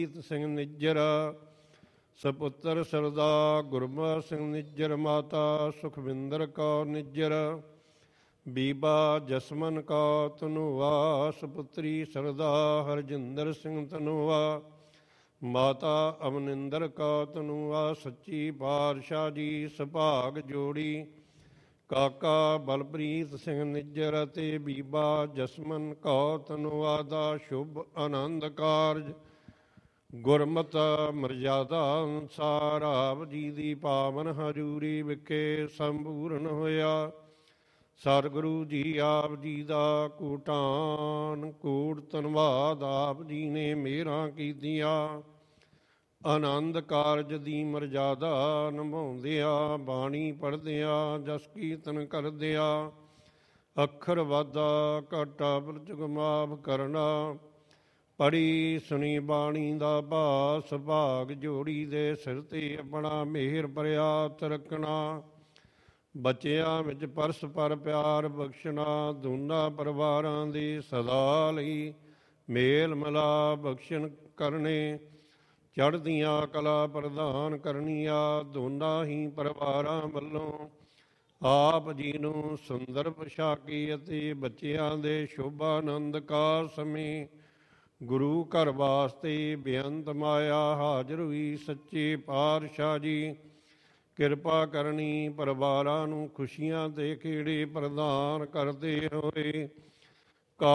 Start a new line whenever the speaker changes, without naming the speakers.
ਸਿੰਘ ਨਿੱਜਰ ਸਪੁੱਤਰ ਸਰਦਾ ਗੁਰਮਤਿ ਸਿੰਘ ਨਿੱਜਰ। ਮਾਤਾ ਸੁਖਵਿੰਦਰ ਕੌਰ ਨਿੱਜਰ। ਬੀਬਾ ਜਸਮਨ ਕੌਰ ਧਨੋਆ। ਸਪੁੱਤਰੀ ਸਰਦਾ ਹਰਜਿੰਦਰ ਸਿੰਘ ਧਨੋਆ। ਮਾਤਾ ਅਮਨਿੰਦਰ ਕੌਰ ਧਨੋਆ। ਸੱਚੀ ਪਾਤਸ਼ਾਹ ਜੀ ਸੁਭਾਗ ਜੋੜੀ। ਕਾਕਾ ਬਲਪ੍ਰੀਤ ਸਿੰਘ ਨਿੱਜਰ ਅਤੇ ਬੀਬਾ ਜਸਮਨ ਕੌਰ ਧਨੋਆ ਦਾ ਸ਼ੁਭ ਆਨੰਦ ਕਾਰਜ ਗੁਰਮਤਿ ਮਰਜ਼ਾਦਾ ਅਨੁਸਾਰ ਆਪ ਜੀ ਦੀ ਪਾਵਨ ਹਜ਼ੂਰੀ ਵਿਖੇ ਸੰਪੂਰਨ ਹੋਇਆ। ਸਤਿਗੁਰੂ ਜੀ ਆਪ ਜੀ ਦਾ ਕੋਟਾਨ ਕੋਟ ਧੰਨਵਾਦ। ਆਪ ਜੀ ਨੇ ਮਿਹਰਾਂ ਕੀਤੀਆਂ। ਆਨੰਦ ਕਾਰਜ ਦੀ ਮਰਜ਼ਾਦਾ ਨਿਭਾਉਂਦਿਆਂ, ਬਾਣੀ ਪੜ੍ਹਦਿਆਂ, ਜਸ ਕੀਰਤਨ ਕਰਦਿਆਂ, ਅੱਖਰ ਵਾਧਾ ਘਾਟਾ ਬੁਰਜਗ ਮਾਫ ਕਰਨਾ। ਪੜ੍ਹੀ ਸੁਣੀ ਬਾਣੀ ਦਾ ਭਾਵ ਸੁਭਾਗ ਜੋੜੀ ਦੇ ਸਿਰ 'ਤੇ ਆਪਣਾ ਮਿਹਰ ਭਰਿਆ ਹੱਥ ਰੱਖਣਾ। ਬੱਚਿਆਂ ਵਿੱਚ ਪਰਸਪਰ ਪਿਆਰ ਬਖਸ਼ਣਾ। ਦੋਨਾਂ ਪਰਿਵਾਰਾਂ ਦੇ ਸਦਾ ਲਈ ਮੇਲ ਮਿਲਾਪ ਬਖਸ਼ਣ ਕਰਨੇ। ਚੜ੍ਹਦੀਆਂ ਕਲਾ ਪ੍ਰਦਾਨ ਕਰਨੀਆਂ। ਦੋਨਾਂ ਹੀ ਪਰਿਵਾਰਾਂ ਵੱਲੋਂ ਆਪ ਜੀ ਨੂੰ ਸੁੰਦਰ ਪੁਸ਼ਾਕੀ ਅਤੇ ਬੱਚਿਆਂ ਦੇ ਸ਼ੁਭ ਆਨੰਦ ਕਾਲ ਸਮੇਂ ਗੁਰੂ ਘਰ ਵਾਸਤੇ ਬੇਅੰਤ ਮਾਇਆ ਹਾਜ਼ਰ ਹੋਈ। ਸੱਚੇ ਪਾਤਸ਼ਾਹ ਜੀ ਕਿਰਪਾ ਕਰਨੀ। ਪਰਿਵਾਰਾਂ ਨੂੰ ਖੁਸ਼ੀਆਂ ਦੇ ਖੇੜੇ ਪ੍ਰਦਾਨ ਕਰਦੇ ਹੋਏ